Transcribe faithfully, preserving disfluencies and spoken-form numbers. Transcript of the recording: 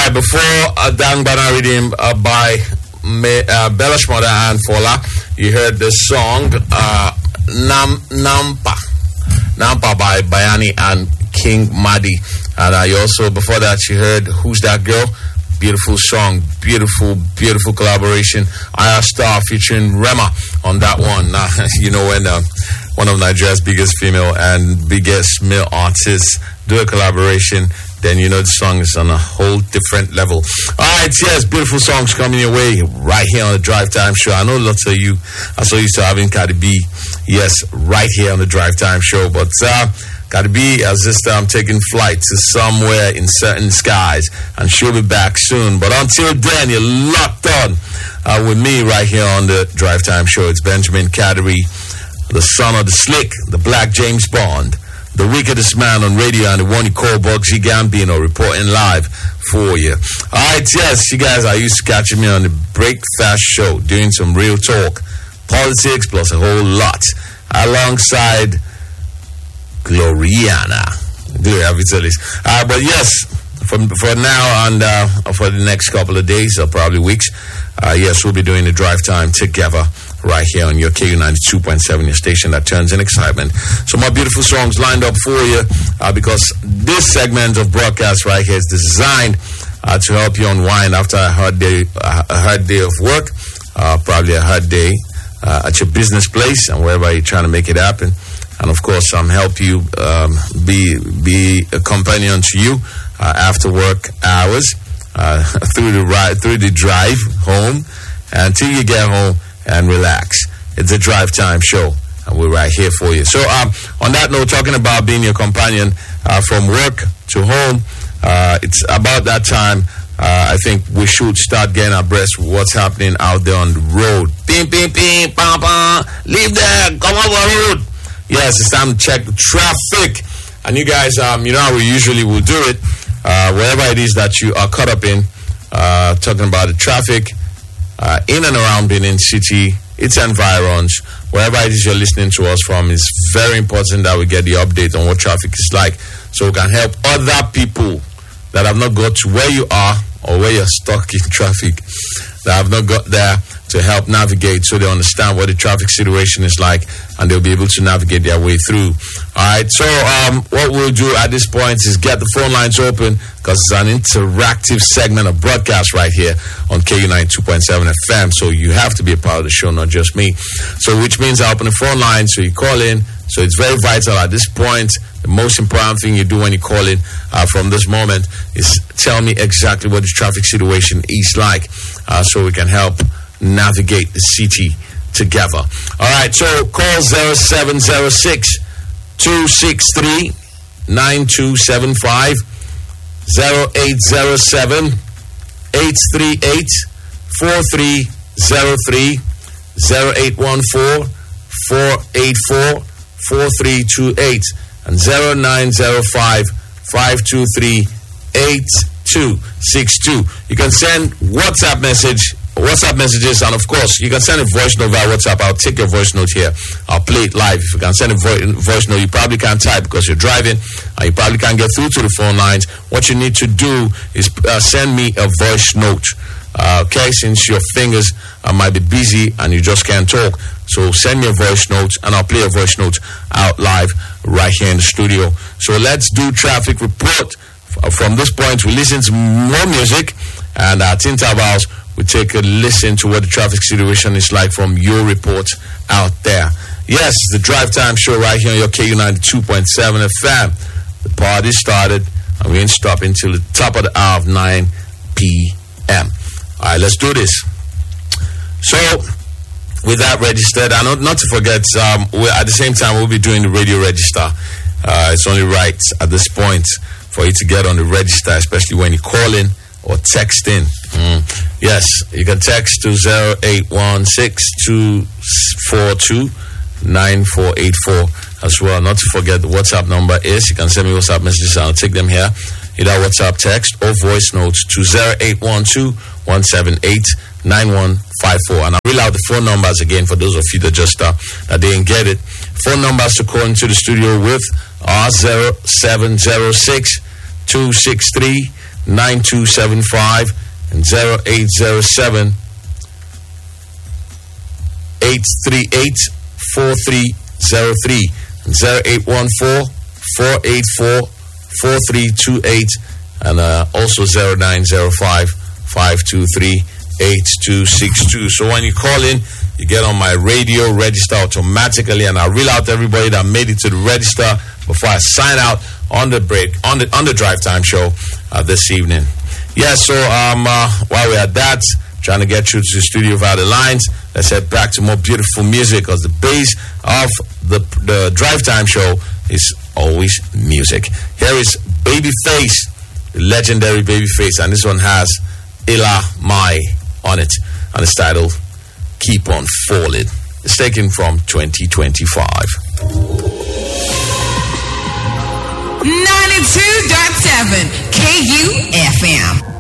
right, before uh, Dan Bana reading uh, by Me, uh, Bella Shmurda and Fola, you heard the song uh, Nam Nampa. Nampa by Bayani and King Madi. And uh, you also, before that, you heard Who's That Girl? Beautiful song, beautiful, beautiful collaboration. Aya Star featuring Rema on that one. Uh, you know, when uh, one of Nigeria's biggest female and biggest male artists do a collaboration, then you know the song is on a whole different level. All right, yes, beautiful songs coming your way right here on the Drive Time Show. I know lots of you are so used to having Cardi B, yes, right here on the Drive Time Show. But uh, Cardi B has this time taken flight to somewhere in certain skies, and she'll be back soon. But until then, you're locked on uh, with me right here on the Drive Time Show. It's Benjamin Kadiri, the son of the slick, the black James Bond, the wickedest man on radio, and the one you call Bugsy Gambino, reporting live for you. All right, yes, you guys are used to catching me on the Breakfast Show, doing some real talk, politics, plus a whole lot, alongside Gloriana. Gloria Vitalis. Uh, but yes, for, for now and uh, for the next couple of days or probably weeks, uh, yes, we'll be doing the Drive Time together right here on your K U ninety-two point seven, your station that turns in excitement. So my beautiful songs lined up for you uh, because this segment of broadcast right here is designed uh, to help you unwind after a hard day, uh, a hard day of work, uh, probably a hard day uh, at your business place and wherever you're trying to make it happen. And of course, um, help you um, be be a companion to you uh, after work hours uh, through the ride, through the drive home until you get home and relax. It's a Drive Time Show, and we're right here for you. So, um, on that note, talking about being your companion uh, from work to home, uh, it's about that time. Uh, I think we should start getting abreast with what's happening out there on the road. Ping, ping, ping, pam, pam. Leave there, come over the road. Yes, it's time to check the traffic. And you guys, um, you know how we usually will do it. Uh, wherever it is that you are caught up in, uh, talking about the traffic uh, in and around Benin City, its environs, wherever it is you're listening to us from, it's very important that we get the update on what traffic is like, so we can help other people that have not got to where you are or where you're stuck in traffic, that have not got there, to help navigate so they understand what the traffic situation is like and they'll be able to navigate their way through. All right, so um, what we'll do at this point is get the phone lines open because it's an interactive segment of broadcast right here on K U ninety-two point seven F M. So you have to be a part of the show, not just me. So which means I open the phone line so you call in. So it's very vital at this point. The most important thing you do when you call in uh, from this moment is tell me exactly what the traffic situation is like uh, so we can help navigate the city together. All right, so call zero seven zero six, two six three, nine two seven five, zero eight zero seven, eight three eight, four three zero three, zero eight one four, four eight four, four three two eight, and zero nine zero five, five two three, eight two six two. You can send WhatsApp message WhatsApp messages, and of course you can send a voice note via WhatsApp. I'll take your voice note here, I'll play it live. If you can send a vo- voice note, you probably can't type because you're driving and you probably can't get through to the phone lines. What you need to do is uh, send me a voice note, uh, okay, since your fingers uh, might be busy and you just can't talk. So send me a voice note and I'll play a voice note out live right here in the studio. So let's do traffic report. From this point we listen to more music, and at intervals we take a listen to what the traffic situation is like from your report out there. Yes, the Drive Time Show right here on your K U ninety-two point seven F M. The party started and we ain't stopping until the top of the hour of nine p.m. All right, let's do this. So, with that registered, and not, not to forget, um, we're, at the same time we'll be doing the radio register. Uh, it's only right at this point for you to get on the register, especially when you call in or text in. Mm. Yes, you can text to zero eight one six, two four two, nine four eight four as well. Not to forget the WhatsApp number is, you can send me WhatsApp messages and I'll take them here. Either WhatsApp text or voice notes to zero eight one two, one seven eight, nine one five four. And I'll read out the phone numbers again for those of you that just uh, that didn't get it. Phone numbers to call into the studio with are zero seven zero six, two six three, nine two seven five and zero eight zero seven, eight three eight, four three zero three and zero eight one four, four eight four, four three two eight and uh, also zero nine zero five, five two three, eight two six two. So when you call in, you get on my radio register automatically, and I reel out everybody that made it to the register before I sign out on the break, on the on the Drive Time show uh, this evening. Yeah, so um, uh, while we're at that, trying to get you to the studio via the lines, let's head back to more beautiful music, because the base of the the Drive Time show is always music. Here is Babyface, the legendary Babyface, and this one has Ila Mai on it, and it's titled Keep On Falling. It's taken from twenty twenty-five. ninety-two point seven K U F M.